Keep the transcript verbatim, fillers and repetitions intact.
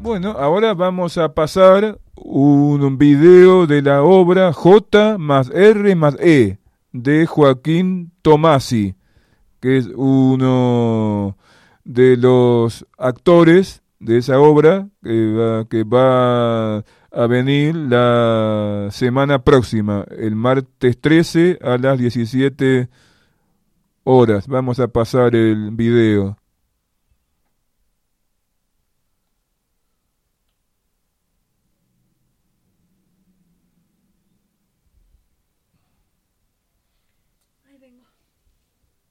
Bueno, ahora vamos a pasar un video de la obra J más R más E de Joaquín Tomasi, que es uno de los actores de esa obra que va, que va a venir la semana próxima, el martes trece a las diecisiete horas. Vamos a pasar el video.